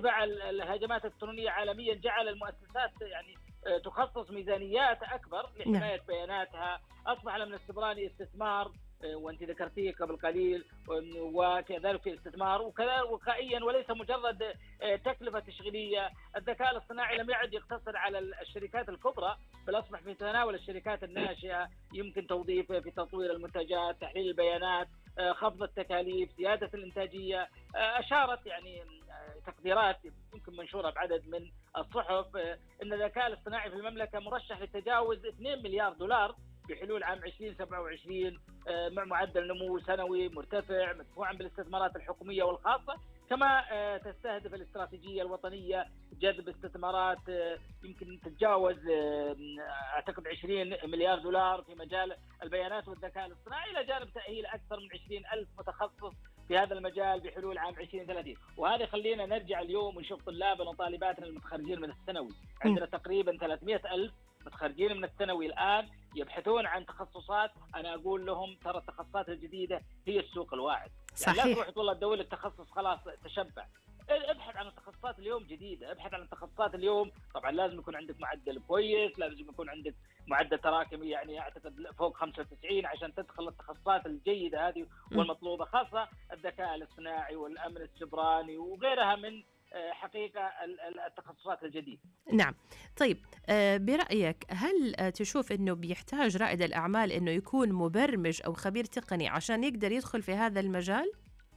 ارتفاع الهجمات الإلكترونية عالميا جعل المؤسسات يعني تخصص ميزانيات أكبر لحماية بياناتها. أصبح الأمن السيبراني استثمار، وأنت ذكرتيه قبل قليل، وكذلك في استثمار وكذلك وقائيا وليس مجرد تكلفة تشغيلية. الذكاء الاصطناعي لم يعد يقتصر على الشركات الكبرى، بل أصبح في تناول الشركات الناشئة، يمكن توظيفه في تطوير المنتجات، تحليل البيانات، خفض التكاليف، زيادة الإنتاجية. أشارت يعني تقديرات يمكن منشورة بعدد من الصحف أن الذكاء الاصطناعي في المملكة مرشح لتجاوز 2 مليار دولار بحلول عام 2027، مع معدل نمو سنوي مرتفع مدفوعا بالاستثمارات الحكومية والخاصة. كما تستهدف الاستراتيجية الوطنية جذب استثمارات يمكن تتجاوز أعتقد 20 مليار دولار في مجال البيانات والذكاء الاصطناعي، إلى جانب تأهيل أكثر من 20,000 متخصص في هذا المجال بحلول عام 2030. وهذا خلينا نرجع اليوم ونشوف طلابنا وطالباتنا المتخرجين من الثانوي. عندنا تقريبا 300,000 متخرجين من الثانوي الآن يبحثون عن تخصصات. أنا أقول لهم ترى التخصصات الجديدة هي السوق الواعد. يعني لا تروح والله تدور لك تخصص خلاص تشبع، ابحث عن التخصصات اليوم جديدة، ابحث عن التخصصات اليوم. طبعا لازم يكون عندك معدل كويس، لازم يكون عندك معدل تراكمي يعني أعتقد فوق 95 عشان تدخل التخصصات الجيدة هذه والمطلوبة، خاصة الذكاء الاصطناعي والأمن السيبراني وغيرها من حقيقة التخصصات الجديدة. نعم. طيب برأيك هل تشوف أنه بيحتاج رائد الأعمال أنه يكون مبرمج أو خبير تقني عشان يقدر يدخل في هذا المجال؟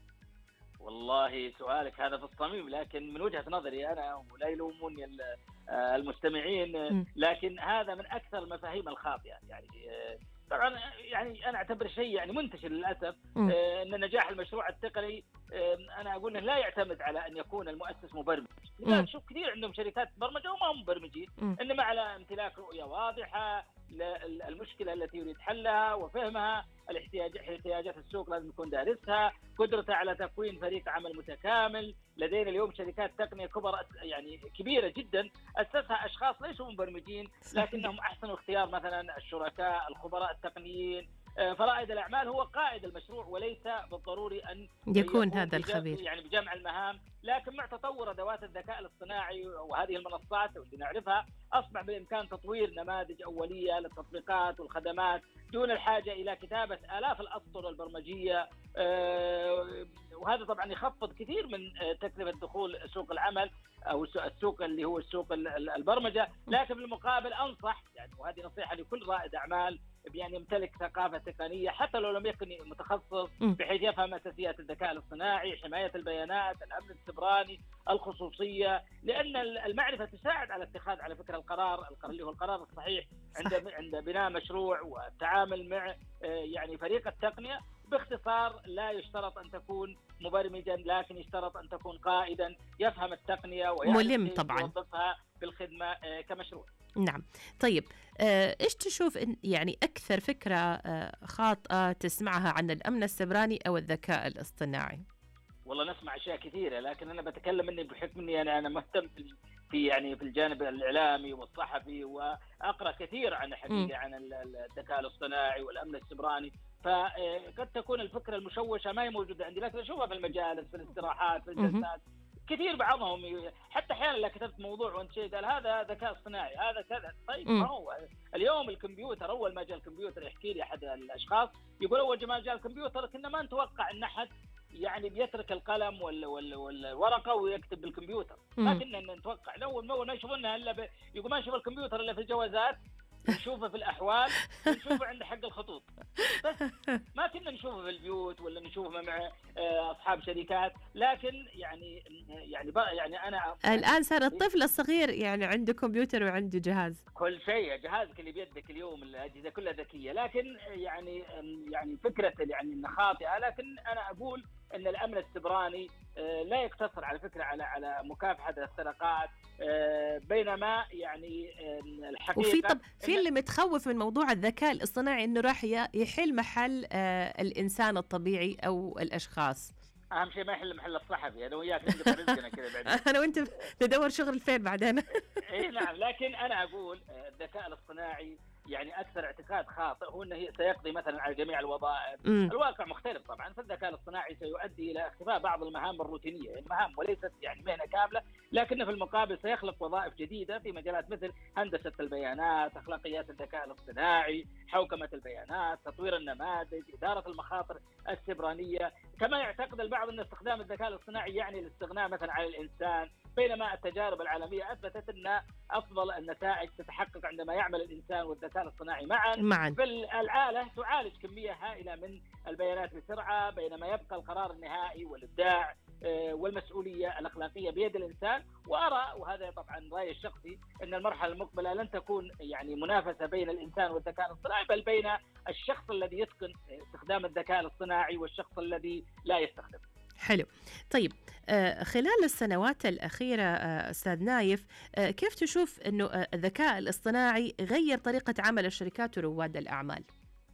والله سؤالك هذا في الصميم، لكن من وجهة نظري أنا ولا يلوموني المستمعين، لكن هذا من أكثر المفاهيم الخاطئة. يعني طبعا يعني أنا أعتبر شيء يعني منتشر للأسف أن نجاح المشروع التقني أنا أقول أنه لا يعتمد على أن يكون المؤسس مبرمج. لذلك شوف كثير عندهم شركات برمجة وما هم مبرمجين، إنما على امتلاك رؤية واضحة للمشكلة التي يريد حلها وفهمها، احتياجات السوق لازم يكون دارسها، قدرته على تكوين فريق عمل متكامل. لدينا اليوم شركات تقنية كبرى يعني كبيرة جدا أسسها أشخاص ليسوا مبرمجين، لكنهم أحسنوا اختيار مثلا الشركاء الخبراء التقنيين. فرائد الأعمال هو قائد المشروع وليس بالضروري أن يكون هذا الخبير يعني بجمع المهام. لكن مع تطور أدوات الذكاء الاصطناعي وهذه المنصات واللي نعرفها، أصبح بالإمكان تطوير نماذج أولية للتطبيقات والخدمات دون الحاجة إلى كتابة آلاف الأسطر البرمجية. وهذا طبعا يخفض كثير من تكلفة دخول سوق العمل أو السوق اللي هو السوق البرمجة. لكن بالمقابل أنصح يعني، وهذه نصيحة لكل رائد أعمال، بأن يمتلك ثقافة تقنية حتى لو لم يكن متخصص، بحيث يفهم أساسيات الذكاء الاصطناعي، حماية البيانات، الأمن السيبراني، الخصوصية. لأن المعرفة تساعد على اتخاذ على فكرة القرار اللي هو القرار الصحيح عند بناء مشروع والتعامل مع يعني فريق التقنية. باختصار لا يشترط أن تكون مبرمجا، لكن يشترط أن تكون قائدا يفهم التقنية ملم طبعا يوظفها في الخدمة كمشروع. نعم. طيب إيش تشوف يعني أكثر فكرة خاطئة تسمعها عن الأمن السيبراني أو الذكاء الاصطناعي؟ والله نسمع أشياء كثيرة، لكن أنا بتكلم إني بحكم إني أنا مهتم في الجانب الإعلامي والصحفي، وأقرأ كثير عن حقيقة عن الذكاء الاصطناعي والأمن السيبراني. فقد تكون الفكرة المشوشة ما هي موجودة عندي، لكن أشوفها في المجالس، في الاستراحات، في الجلسات كثير. بعضهم حتى أحيانا لو كتبت موضوع وانت شيء قال هذا ذكاء اصطناعي هذا كذا. طيب ما هو اليوم الكمبيوتر أول ما جاء الكمبيوتر يحكي لي أحد الأشخاص يقول أول ما جاء الكمبيوتر كنا ما نتوقع أن أحد يعني بيترك القلم والورقة ويكتب بالكمبيوتر. ما كنا نتوقع أول ما يشوفونها إلا يقول ما نشوف الكمبيوتر إلا في الجوازات، نشوفه في الأحوال، ونشوفه عند حق الخطوط، بس ما كنا نشوفه في البيوت ولا نشوفه مع أصحاب شركات. لكن يعني أنا الآن صار الطفل الصغير يعني عنده كمبيوتر وعنده جهاز، كل شيء جهازك اللي بيدك اليوم الأجهزة كلها ذكية. لكن يعني فكرة يعني إنها خاطئة. لكن أنا أقول أن الأمن السيبراني لا يقتصر على فكرة على مكافحة السرقات، بينما يعني الحقيقة في اللي متخوف من موضوع الذكاء الاصطناعي إنه راح يحل محل الإنسان الطبيعي أو الأشخاص. أهم شيء ما يحل محل الصحفي. أنا وياك نقطع رزقنا كذا بعدين. أنا وأنت ندور شغل فين بعدين. إيه نعم. لكن أنا أقول الذكاء الاصطناعي يعني أكثر اعتقاد خاطئ هو أنه سيقضي مثلا على جميع الوظائف. الواقع مختلف طبعا. فالذكاء الاصطناعي سيؤدي إلى اختفاء بعض المهام الروتينية، المهام وليست يعني مهنة كاملة لكن في المقابل سيخلق وظائف جديدة في مجالات مثل هندسة البيانات، أخلاقيات الذكاء الاصطناعي، حوكمة البيانات، تطوير النماذج، إدارة المخاطر السبرانية. كما يعتقد البعض أن استخدام الذكاء الاصطناعي يعني الاستغناء مثلا عن الإنسان، بينما التجارب العالمية أثبتت أن أفضل النتائج تتحقق عندما يعمل الإنسان والذكاء الاصطناعي معا. فالآلة تعالج كمية هائلة من البيانات بسرعة، بينما يبقى القرار النهائي والإبداع والمسؤولية الأخلاقية بيد الإنسان. وأرى، وهذا طبعا رأيي الشخصي، أن المرحلة المقبلة لن تكون يعني منافسة بين الإنسان والذكاء الاصطناعي، بل بين الشخص الذي يتقن استخدام الذكاء الاصطناعي والشخص الذي لا يستخدمه. حلو. طيب، خلال السنوات الأخيرة أستاذ نايف، كيف تشوف أنه الذكاء الاصطناعي غير طريقة عمل الشركات ورواد الأعمال؟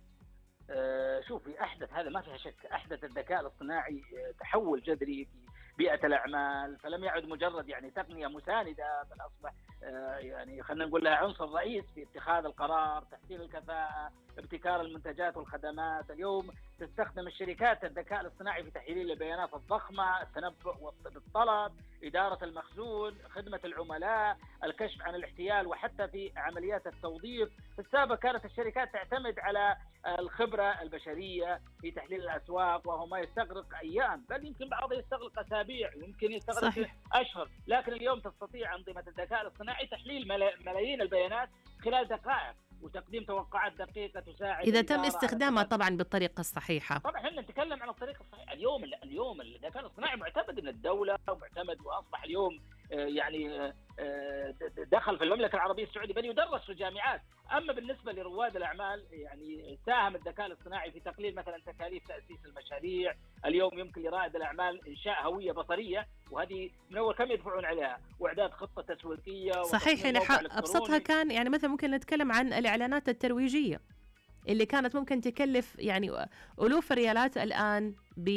شوفي، هذا ما فيها شك، أحدث الذكاء الاصطناعي تحول جذري في بيئة الأعمال، فلم يعد مجرد يعني تقنية مساندة، بل أصبح يعني خلينا نقول لها عنصر رئيس في اتخاذ القرار، تحسين الكفاءة، ابتكار المنتجات والخدمات. اليوم تستخدم الشركات الذكاء الاصطناعي في تحليل البيانات الضخمة، التنبؤ بالطلب، إدارة المخزون، خدمة العملاء، الكشف عن الاحتيال، وحتى في عمليات التوظيف. في السابق كانت الشركات تعتمد على الخبرة البشرية في تحليل الأسواق، وهو ما يستغرق أيام، بل يمكن بعضها يستغرق أسابيع، يمكن يستغرق أشهر. لكن اليوم تستطيع أنظمة الذكاء الاصطناعي تحليل ملايين البيانات خلال دقائق، وتقديم توقعات دقيقة تساعد إذا تم استخدامها طبعا بالطريقة الصحيحة. طبعا احنا نتكلم عن الطريقة الصحيحة. اليوم الذكاء الاصطناعي معتمد من الدولة، ومعتمد وأصبح اليوم يعني دخل في المملكة العربية السعودية، بل يدرس في الجامعات. أما بالنسبة لرواد الأعمال، يعني ساهم الذكاء الاصطناعي في تقليل مثلا تكاليف تأسيس المشاريع. اليوم يمكن لرائد الأعمال إنشاء هوية بصرية، وهذه من أول كم يدفعون عليها، وإعداد خطة تسويقية. صحيح، يعني أبسطها كان يعني مثلا ممكن نتكلم عن الإعلانات الترويجية اللي كانت ممكن تكلف يعني ألوف الريالات، الآن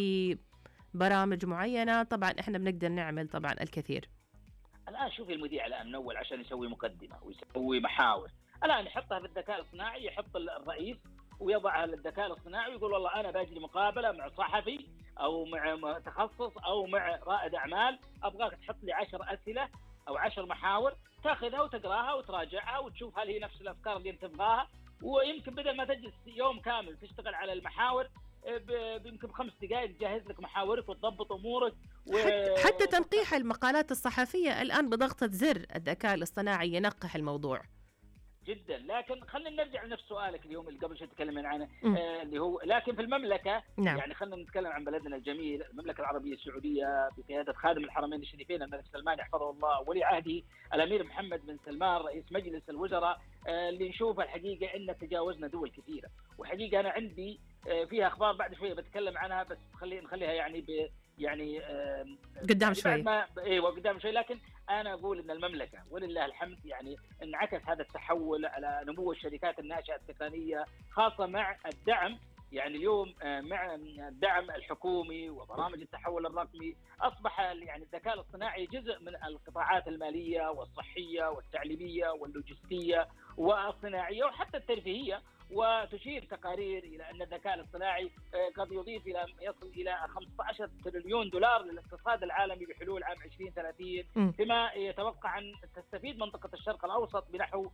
ببرامج معينة طبعا إحنا بنقدر نعمل طبعا الكثير. الآن شوفي المذيع الآن من أول عشان يسوي مقدمة ويسوي محاور، الآن يحطها في الذكاء الاصطناعي، يحط الرئيس ويضعها للذكاء الاصطناعي ويقول والله أنا باجي مقابلة مع صحفي أو مع متخصص أو مع رائد أعمال، أبغاك تحط لي 10 أسئلة أو 10 محاور، تاخذها وتقراها وتراجعها وتشوف هل هي نفس الأفكار اللي أنت تبغاها. ويمكن بدل ما تجلس يوم كامل تشتغل على المحاور، يمكن ب5 دقائق تجهز لك محاورك وتضبط امورك. حتى تنقيح المقالات الصحفيه الان بضغطه زر الذكاء الاصطناعي ينقح الموضوع جدا. لكن خلينا نرجع لنفس سؤالك اليوم اللي قبل شوي تكلمنا عنه، اللي هو لكن في المملكه، نعم. يعني خلينا نتكلم عن بلدنا الجميل، المملكه العربيه السعوديه بقياده خادم الحرمين الشريفين الملك سلمان يحفظه الله، ولي عهده الامير محمد بن سلمان رئيس مجلس الوزراء، اللي نشوفه الحقيقه ان تجاوزنا دول كثيره. وحقيقه انا عندي فيها اخبار بعد شويه بتكلم عنها، بس نخليها يعني قدام شوي. ايوه قدام شوي. لكن انا اقول ان المملكه ولله الحمد يعني انعكس هذا التحول على نمو الشركات الناشئه التقنيه، خاصه مع الدعم. يعني اليوم مع الدعم الحكومي وبرامج التحول الرقمي، اصبح يعني الذكاء الاصطناعي جزء من القطاعات الماليه والصحيه والتعليميه واللوجستيه والصناعيه وحتى الترفيهيه. وتشير تقارير إلى أن الذكاء الاصطناعي قد يضيف يصل إلى 15 تريليون دولار للاقتصاد العالمي بحلول عام 2030، فيما يتوقع أن تستفيد منطقة الشرق الأوسط بنحو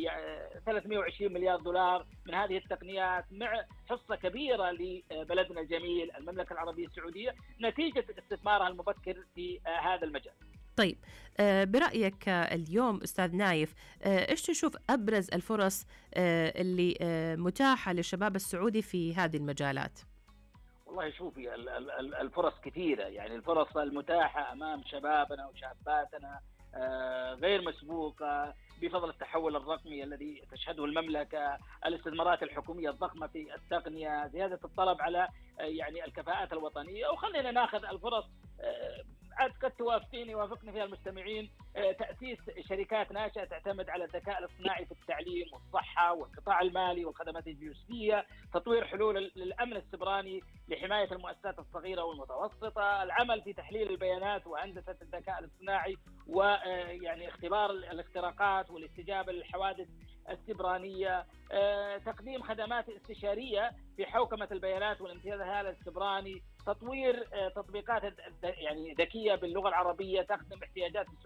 320 مليار دولار من هذه التقنيات، مع حصة كبيرة لبلدنا الجميل المملكة العربية السعودية نتيجة استثمارها المبكر في هذا المجال. طيب، برأيك اليوم أستاذ نايف، إيش تشوف أبرز الفرص اللي متاحة للشباب السعودي في هذه المجالات؟ والله شوفي، الفرص كثيرة، يعني الفرص المتاحة أمام شبابنا وشاباتنا غير مسبوقة بفضل التحول الرقمي الذي تشهده المملكة، الاستثمارات الحكومية الضخمة في التقنية، زيادة الطلب على يعني الكفاءات الوطنية. وخلينا ناخذ الفرص قد يوافقني فيها المستمعين، تأسيس شركات ناشئة تعتمد على الذكاء الاصطناعي في التعليم والصحة والقطاع المالي والخدمات الجيوسفية، تطوير حلول للأمن السبراني لحماية المؤسسات الصغيرة والمتوسطة، العمل في تحليل البيانات وهندسة الذكاء الاصطناعي ويعني اختبار الاختراقات والاستجابة للحوادث السبرانية، تقديم خدمات استشارية في حوكمة البيانات والامتياز السبراني، تطوير تطبيقات يعني ذكية باللغة العربية تخدم احتياجات السوق